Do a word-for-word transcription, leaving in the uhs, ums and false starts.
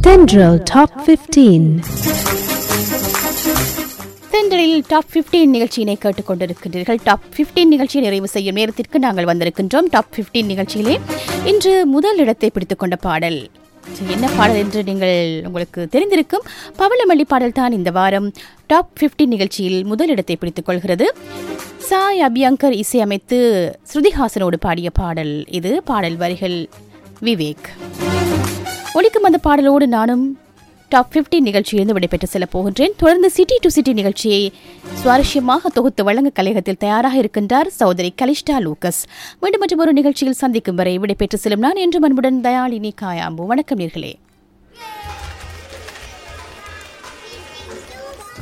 Central Top fifteen. தென்றலில் top பதினைந்து நிகழ்ச்சியினை கேட்டுக்கொண்டிருக்கின்றீர்கள். டாப் பதினைந்து நிகழ்ச்சியை நிறைவு செய்யும் நேரத்திற்கு நாங்கள் வந்திருக்கின்றோம். டாப் பதினைந்து நிகழ்ச்சியிலே இன்று முதல் இடத்தை பிடித்துக் கொண்ட பாடல் என்ன பாடல் என்று நீங்கள் உங்களுக்கு தெரிந்திருக்கும். பவளமல்லி பாடல் தான் இந்த வாரம் டாப் பதினைந்து நிகழ்ச்சியில் முதல் இடத்தை பிடித்துக் கொள்கிறது. சாய் அபியங்கர் இசையமைத்து ஸ்ருதிஹாசனோடு பாடிய பாடல் இது. பாடல் வரிகள் விவேக். ஒலிக்கும் அந்த பாடலோடு நானும் டாப் பதினைந்து நிகழ்ச்சியிலிருந்து விடைபெற்று செல்ல போகின்றேன். தொடர்ந்து சிட்டி டு சிட்டி நிகழ்ச்சியை சுவாரஸ்யமாக தொகுத்து வழங்க கலையகத்தில் தயாராக இருக்கின்றார் சகோதரி கலிஷ்டா லூக்கஸ். மீண்டும் மற்றும் ஒரு நிகழ்ச்சியில் சந்திக்கும் வரை விடைபெற்று செல்லும் நான் என்று அன்புடன் தயாளினி காயாம்பு. வணக்கம் நேர்களே.